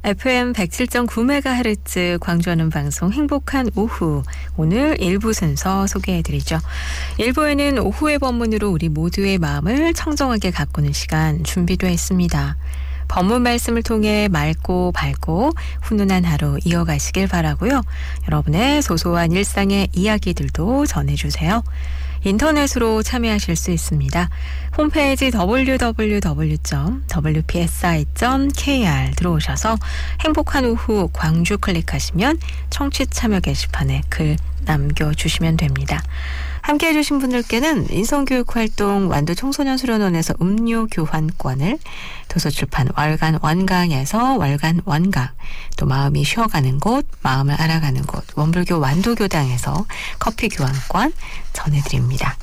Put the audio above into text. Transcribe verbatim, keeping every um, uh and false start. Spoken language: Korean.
에프엠 백칠 점 구 메가헤르츠 광주하는 방송 행복한 오후. 오늘 일 부 순서 소개해드리죠. 일 부에는 오후의 법문으로 우리 모두의 마음을 청정하게 가꾸는 시간 준비되어 있습니다. 법문 말씀을 통해 맑고 밝고 훈훈한 하루 이어가시길 바라고요. 여러분의 소소한 일상의 이야기들도 전해주세요. 인터넷으로 참여하실 수 있습니다. 홈페이지 더블유 더블유 더블유 점 더블유 피 에스 아이 점 케이 알 들어오셔서 행복한 오후 광주 클릭하시면 청취 참여 게시판에 글 남겨주시면 됩니다. 함께해 주신 분들께는 인성교육활동 완도 청소년 수련원에서 음료 교환권을, 도서출판 월간 원강에서 월간 원강, 또 마음이 쉬어가는 곳, 마음을 알아가는 곳 원불교 완도교당에서 커피 교환권 전해드립니다.